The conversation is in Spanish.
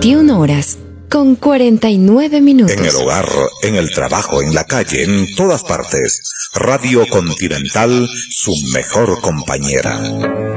21 horas con 49 minutos. En el hogar, en el trabajo, en la calle, en todas partes. Radio Continental, su mejor compañera.